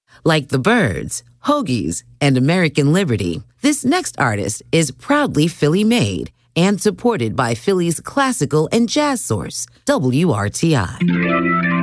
Like the Byrds, Hoagies, and American Liberty, this next artist is proudly Philly-made and supported by Philly's classical and jazz source, WRTI.